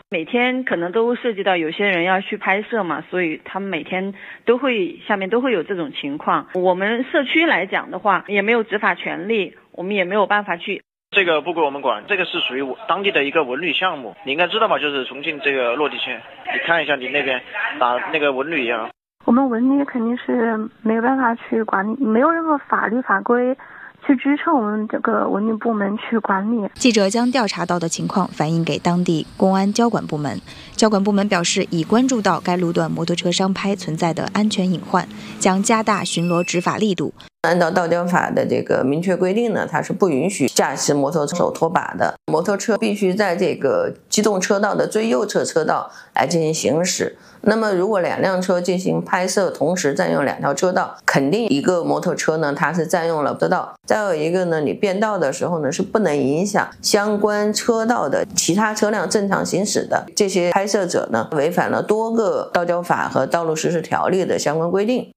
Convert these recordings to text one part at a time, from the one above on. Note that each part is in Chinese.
每天可能都涉及到有些人要去拍摄嘛，所以他们每天下面都会有这种情况。我们社区来讲的话，也没有执法权利，我们也没有办法去。 这个不归我们管，这个是属于当地的一个文旅项目，你应该知道吧？就是重庆这个落地签，你看一下你那边打那个文旅一样。 我们文旅肯定是没有办法去管理，没有任何法律法规去支撑我们这个文旅部门去管理。 记者将调查到的情况反映给当地公安交管部门，交管部门表示已关注到该路段摩托车商拍存在的安全隐患，将加大巡逻执法力度。 按照道交法的这个明确规定呢，它是不允许驾驶摩托车手拖把的，摩托车必须在这个机动车道的最右侧车道来进行行驶。那么如果2辆车进行拍摄，同时占用2条车道，肯定一个摩托车呢它是占用了车道，再有一个呢，你变道的时候呢是不能影响相关车道的其他车辆正常行驶的。这些拍摄者呢违反了多个道交法和道路实施条例的相关规定。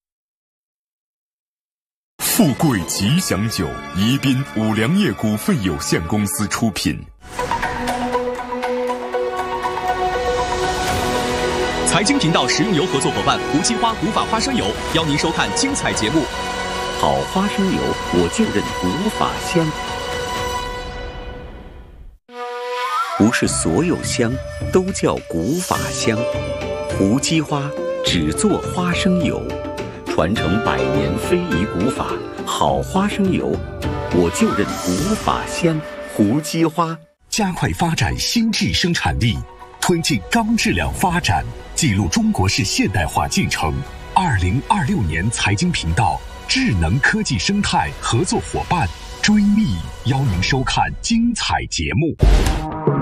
富贵吉祥酒，宜宾五粮液股份有限公司出品。 财经频道食用油合作伙伴无机花古法花生油邀您收看精彩节目。 好花生油，我就认古法香。不是所有香都叫古法香，无机花只做花生油，传承100年非遗古法，好花生油，我就认古法香。无机花加快发展新质生产力，推进高质量发展，记录中国式现代化进程。2026年财经频道智能科技生态合作伙伴追觅，邀您收看精彩节目。